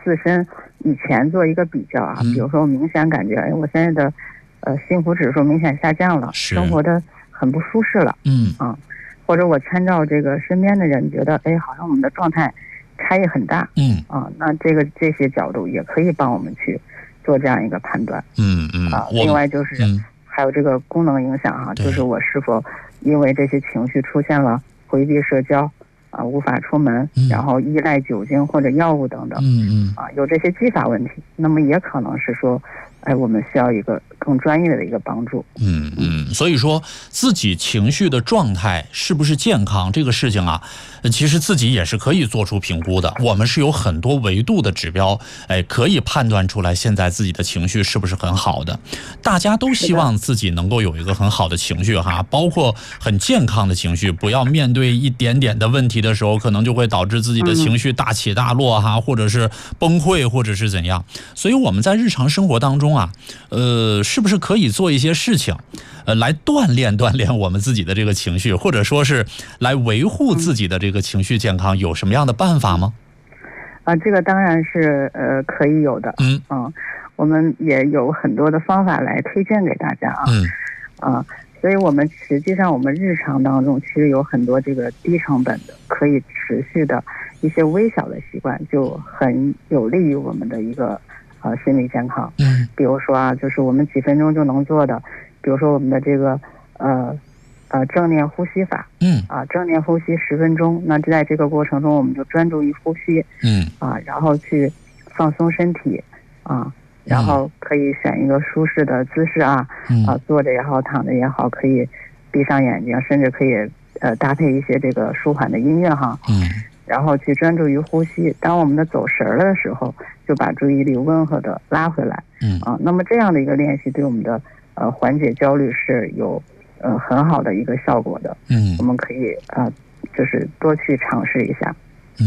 自身以前做一个比较啊，比如说我明显感觉，我现在的幸福指数明显下降了，生活的很不舒适了，或者我参照这个身边的人，觉得好像我们的状态差异很大，那这些角度也可以帮我们去做这样一个判断，另外就是还有这个功能影响哈，就是我是否因为这些情绪出现了回避社交无法出门，然后依赖酒精或者药物等等，有这些继发问题，那么也可能是说，我们需要一个更专业的一个帮助。 所以说自己情绪的状态是不是健康这个事情啊，其实自己也是可以做出评估的。我们是有很多维度的指标，可以判断出来现在自己的情绪是不是很好的。大家都希望自己能够有一个很好的情绪哈，包括很健康的情绪，不要面对一点点的问题的时候，可能就会导致自己的情绪大起大落哈，或者是崩溃，或者是怎样。所以我们在日常生活当中啊，是不是可以做一些事情，来锻炼我们自己的这个情绪，或者说是来维护自己的这个情绪健康，有什么样的办法吗？ 这个当然是可以有的，我们也有很多的方法来推荐给大家所以我们实际上我们日常当中其实有很多这个低成本的可以持续的一些微小的习惯，就很有利于我们的一个心理健康。比如说就是我们几分钟就能做的，比如说我们的这个正念呼吸法，正念呼吸10分钟，那在这个过程中我们就专注于呼吸，然后去放松身体然后可以选一个舒适的姿势坐着也好，躺着也好，可以闭上眼睛，甚至可以搭配一些这个舒缓的音乐然后去专注于呼吸。当我们的走神了的时候，就把注意力温和的拉回来，那么这样的一个练习对我们的缓解焦虑是有很好的一个效果的。我们可以就是多去尝试一下。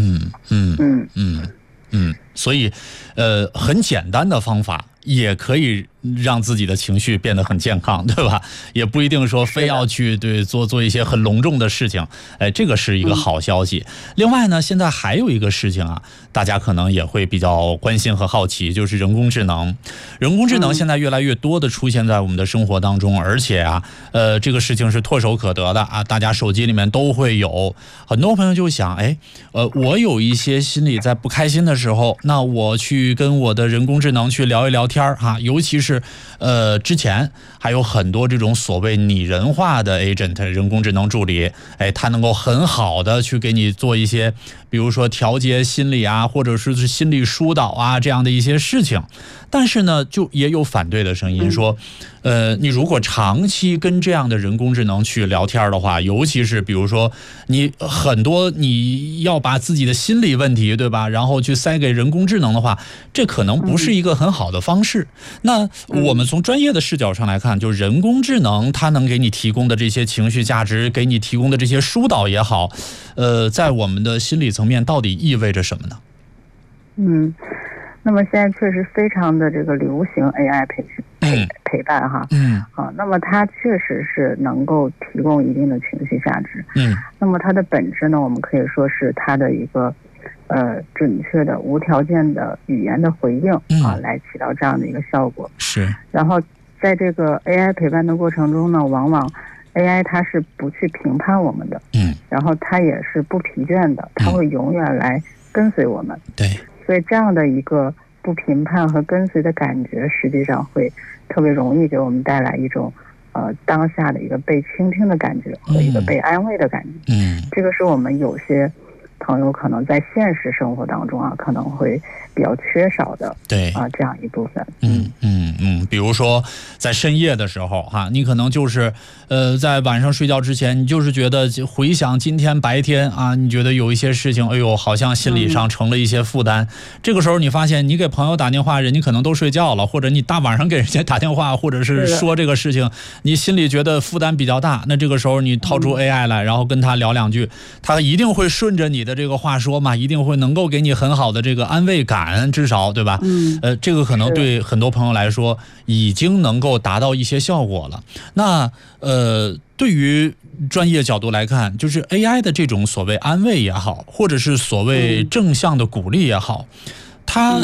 所以很简单的方法也可以让自己的情绪变得很健康，对吧？也不一定说非要去做一些很隆重的事情，这个是一个好消息。另外呢，现在还有一个事情啊，大家可能也会比较关心和好奇，就是人工智能。人工智能现在越来越多的出现在我们的生活当中，而且这个事情是唾手可得的大家手机里面都会有。很多朋友就想，我有一些心里在不开心的时候，那我去跟我的人工智能去聊一聊天尤其是之前还有很多这种所谓拟人化的 agent 人工智能助理，它能够很好的去给你做一些，比如说调节心理或者是心理疏导这样的一些事情。但是呢，就也有反对的声音说，你如果长期跟这样的人工智能去聊天的话，尤其是比如说你要把自己的心理问题，对吧，然后去塞给人工智能的话，这可能不是一个很好的方式。那我们从专业的视角上来看，就人工智能它能给你提供的这些情绪价值，给你提供的这些疏导也好，在我们的心理层面到底意味着什么呢？ 那么现在确实非常的这个流行 AI 陪伴那么它确实是能够提供一定的情绪价值。那么它的本质呢，我们可以说是它的一个准确的无条件的语言的回应来起到这样的一个效果。 是。 然后在这个 AI 陪伴的过程中呢，往往 AI 它是不去评判我们的，然后它也是不疲倦的，它会永远来跟随我们。 对。 所以这样的一个不评判和跟随的感觉，实际上会特别容易给我们带来一种当下的一个被倾听的感觉和一个被安慰的感觉。这个是我们有些朋友可能在现实生活当中可能会比较缺少的， 对这样一部分。 比如说在深夜的时候你可能就是在晚上睡觉之前，你就是觉得回想今天白天你觉得有一些事情，好像心理上成了一些负担。这个时候你发现你给朋友打电话，人家可能都睡觉了，或者你大晚上给人家打电话，或者是说这个事情，你心里觉得负担比较大，那这个时候你掏出 AI 来，然后跟他聊两句，他一定会顺着你的这个话说嘛，一定会能够给你很好的这个安慰感，至少对吧？这个可能对很多朋友来说已经能够达到一些效果了。那对于专业角度来看，就是 AI 的这种所谓安慰也好，或者是所谓正向的鼓励也好，它